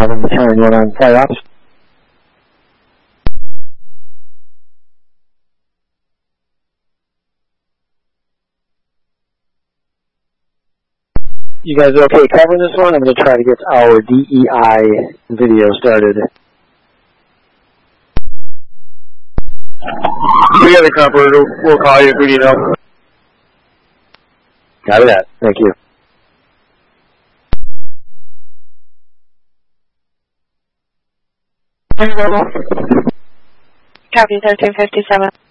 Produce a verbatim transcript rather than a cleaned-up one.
I'm turn one on flight ops. You guys okay covering this one? I'm going to try to get our D E I video started. We got a cover. We'll call you if we need help. Got that. Thank you. Copy thirteen fifty-seven.